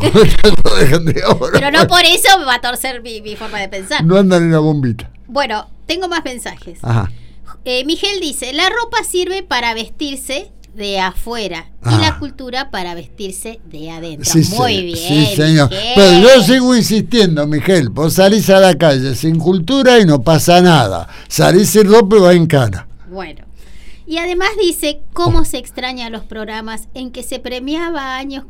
Lo dejan de oro. Pero no por eso me va a torcer mi forma de pensar. No andan en la bombita. Bueno, tengo más mensajes. Ajá. Miguel dice, la ropa sirve para vestirse de afuera y la cultura para vestirse de adentro. Sí, Muy bien. Sí, señor. Miguel. Pero yo sigo insistiendo, Miguel. Vos salís a la calle sin cultura y no pasa nada. Salís sin ropa y va en cara. Bueno. Y además dice cómo se extrañan los programas en que se premiaba años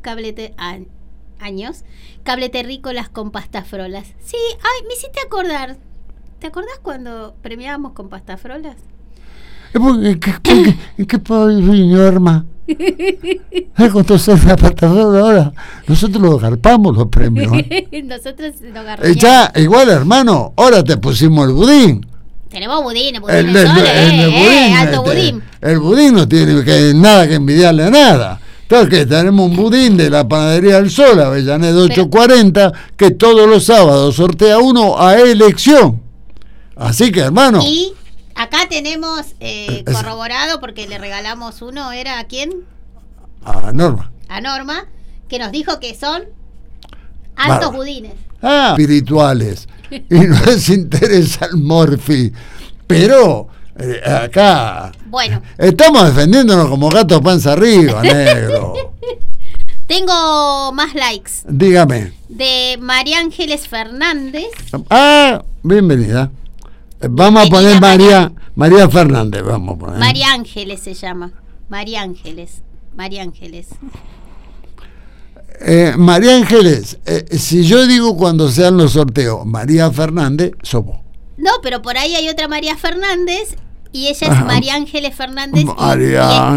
cableterrícolas con pastafrolas. Sí, ay, me hiciste acordar. ¿Te acordás cuando premiábamos con pastafrolas? ¿En qué país vino, hermano? ¿Sabes cuánto sale la pastafrola ahora? Nosotros lo garpamos los premios. Nosotros lo garpamos. Ya, igual, hermano, ahora te pusimos el budín. Tenemos budín, El budín, alto budín. El budín no tiene nada que envidiarle a nada. Entonces, tenemos un budín de la Panadería del Sol, Avellaneda 840, que todos los sábados sortea uno a elección. Así que, hermano. Y acá tenemos corroborado, porque le regalamos uno, ¿era a quién? A Norma. A Norma, que nos dijo que son altos budines. Espirituales. Y no les interesa el morfi. Pero acá estamos defendiéndonos como gatos panza arriba, negro. Tengo más likes. Dígame. De María Ángeles Fernández. Bienvenida. Vamos a poner María Fernández, vamos a poner. María Ángeles se llama. María Ángeles. María Ángeles, si yo digo cuando sean los sorteos María Fernández, somos. No, pero por ahí hay otra María Fernández y ella es María Ángeles Fernández y está,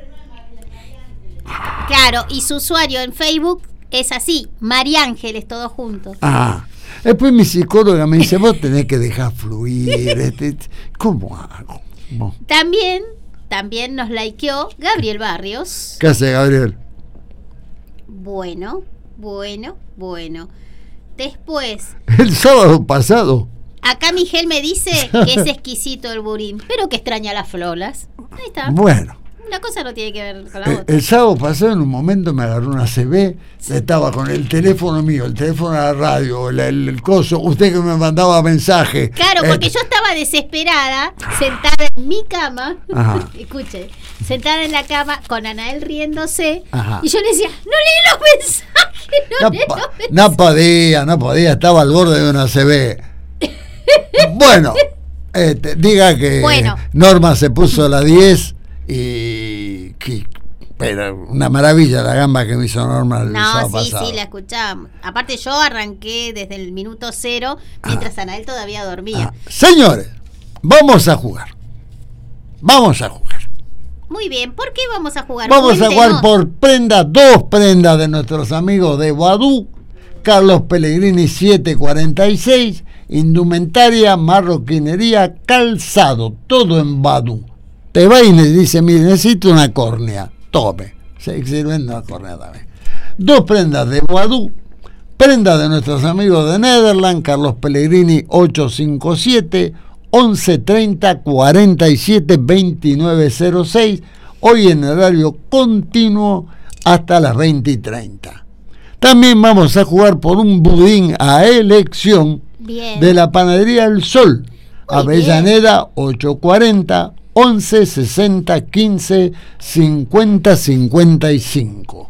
claro, y su usuario en Facebook es así, María Ángeles, todos juntos. Después mi psicóloga me dice, vos tenés que dejar fluir. ¿Cómo hago? También nos likeó Gabriel Barrios. ¿Qué hace, Gabriel? Bueno. Después, el sábado pasado, acá Miguel me dice que es exquisito el budín, pero que extraña las flolas. Ahí está. Bueno. Una cosa no tiene que ver con la otra. El sábado pasado, en un momento, me agarró una CB, estaba con el teléfono mío, el teléfono de la radio, el coso, usted que me mandaba mensaje. Claro, porque yo estaba desesperada, sentada en mi cama, escuche, sentada en la cama con Anael riéndose, y yo le decía, no leí los mensajes, no podía, estaba al borde de una CB. Bueno, diga que Norma se puso la 10 pero una maravilla la gamba que me hizo Norma el sábado pasado. Sí, la escuchamos. Aparte yo arranqué desde el minuto 0 mientras Anael todavía dormía. Señores, vamos a jugar. Muy bien, ¿por qué vamos a jugar? Vamos a jugar por dos prendas de nuestros amigos de Badú. Carlos Pellegrini 746, indumentaria, marroquinería, calzado, todo en Badú. Te va y le dice, mire, necesito una córnea. Tome. Se sirviendo una córnea también. Dos prendas de Badú. Prenda de nuestros amigos de Nederland, Carlos Pellegrini 857 1130 47 2906. Hoy en horario continuo hasta las 20:30. También vamos a jugar por un budín a elección de la Panadería del Sol. Avellaneda 840 11 60 15 50 55.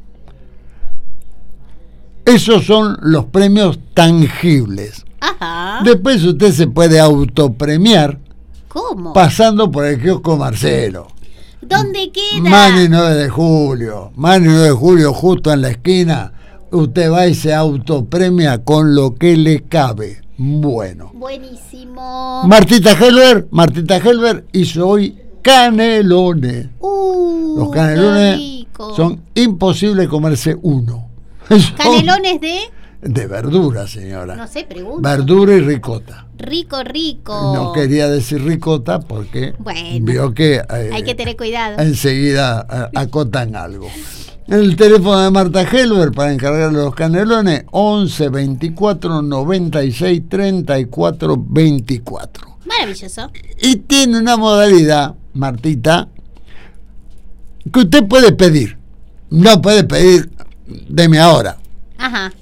Esos son los premios tangibles. Después usted se puede autopremiar. ¿Cómo? Pasando por el kiosco Marcelo. ¿Dónde queda? Mani 9 de julio, justo en la esquina. Usted va y se autopremia con lo que le cabe. Bueno. Buenísimo. Martita Helber hizo hoy canelones. Los canelones son imposibles comerse uno. ¿Canelones de verdura, señora? No sé, pregunta. Verdura y ricota. Rico. No quería decir ricota porque vio que hay que tener cuidado. Enseguida acotan algo. El teléfono de Marta Helber para encargarle los canelones 11 24 96 34 24. Maravilloso. Y tiene una modalidad, Martita, que usted puede pedir. No puede pedir deme ahora.